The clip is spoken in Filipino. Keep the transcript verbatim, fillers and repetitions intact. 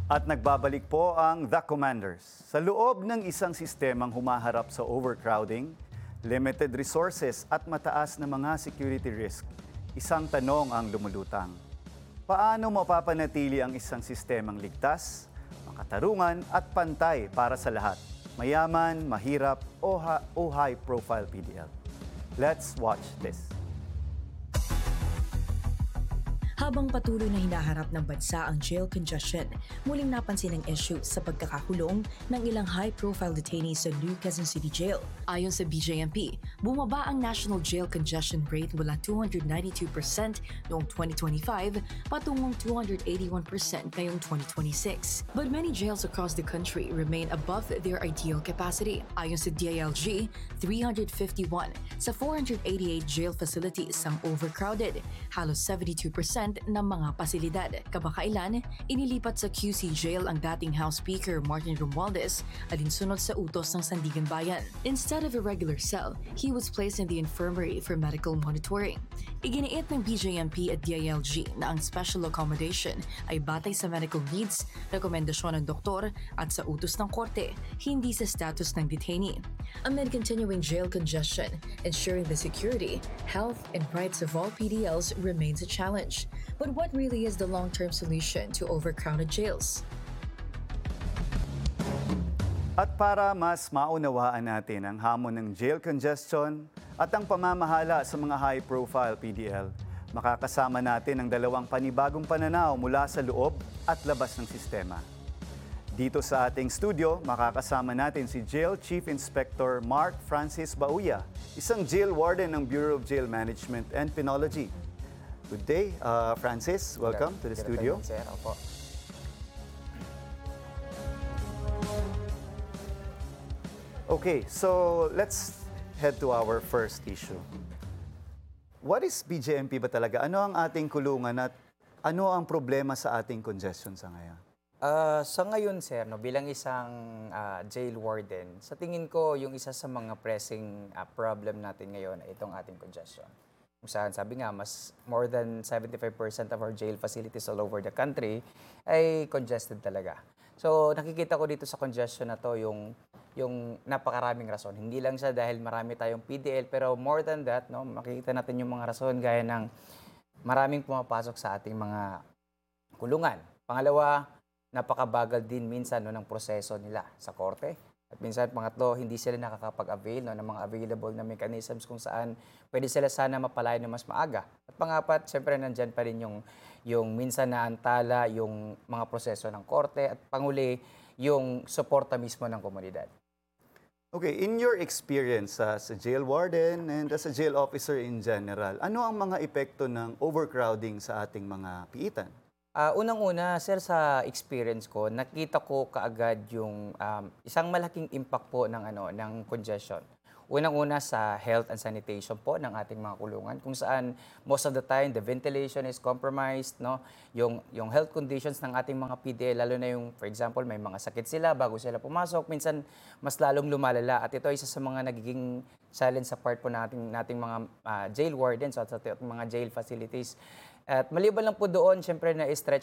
At nagbabalik po ang The Commanders. Sa loob ng isang sistemang humaharap sa overcrowding, limited resources at mataas na mga security risk, isang tanong ang lumulutang. Paano mapapanatili ang isang sistemang ligtas, makatarungan at pantay para sa lahat? Mayaman, mahirap o, ha- o high-profile P D L? Let's watch this. Habang patuloy na hinaharap ng bansa ang jail congestion, muling napansin ang issue sa pagkakakulong ng ilang high-profile detainees sa New Quezon City Jail. Ayon sa B J M P, bumaba ang national jail congestion rate mula two hundred ninety-two percent noong twenty twenty-five patungong two hundred eighty-one percent ngayong twenty twenty-six. But many jails across the country remain above their ideal capacity. Ayon sa D I L G, three hundred fifty-one sa four hundred eighty-eight jail facilities ang overcrowded, halos seventy-two percent ng mga pasilidad. Kamakailan, inilipat sa Q C Jail ang dating House Speaker Martin Romualdez alinsunod sa utos ng Sandigan Bayan. Instead of a regular cell, he was placed in the infirmary for medical monitoring. Iginiit ng B J M P at D I L G na ang special accommodation ay batay sa medical needs, rekomendasyon ng doktor at sa utos ng korte, hindi sa status ng detainee. Amid continuing jail congestion, ensuring the security, health, and rights of all P D Ls remains a challenge. But what really is the long-term solution to overcrowded jails? At para mas maunawaan natin ang hamon ng jail congestion at ang pamamahala sa mga high-profile P D L, makakasama natin ang dalawang panibagong pananaw mula sa loob at labas ng sistema. Dito sa ating studio, makakasama natin si Jail Chief Inspector Mark Francis Bauya, isang jail warden ng Bureau of Jail Management and Penology. Good day, uh, Francis. Welcome to the studio. Sir, opo. Okay, so let's head to our first issue. What is B J M P ba talaga? Ano ang ating kulungan at ano ang problema sa ating congestion sa ngayon? Ah, sa ngayon, sir, no, bilang isang ah, jail warden, sa tingin ko, yung isa sa mga pressing ah, problem natin ngayon ay itong ating congestion. Kung saan, sabi nga, mas more than seventy-five percent of our jail facilities all over the country ay congested talaga. So, nakikita ko dito sa congestion na to yung, yung napakaraming rason. Hindi lang siya dahil marami tayong P D L, pero more than that, no, makikita natin yung mga rason gaya ng maraming pumapasok sa ating mga kulungan. Pangalawa, napakabagal din minsan no, ng proseso nila sa korte. At minsan, pangatlo, hindi sila nakakapag-avail no, ng mga available na mechanisms kung saan pwede sila sana mapalaya na mas maaga. At pangapat, siyempre nandyan pa rin yung, yung minsan na antala, yung mga proseso ng korte. At panguli, yung suporta mismo ng komunidad. Okay, in your experience as a jail warden and as a jail officer in general, ano ang mga epekto ng overcrowding sa ating mga piitan? Ah, unang-una, sir, sa experience ko, nakita ko kaagad yung um, isang malaking impact po ng ano ng congestion. Unang-una sa health and sanitation po ng ating mga kulungan kung saan most of the time the ventilation is compromised, no? Yung yung health conditions ng ating mga P D L, lalo na yung for example may mga sakit sila bago sila pumasok, minsan mas lalong lumalala at ito ay isa sa mga nagiging challenge sa part po nating nating mga ah, jail wardens at sa ating mga jail facilities. At maliban lang po doon, syempre na-stretch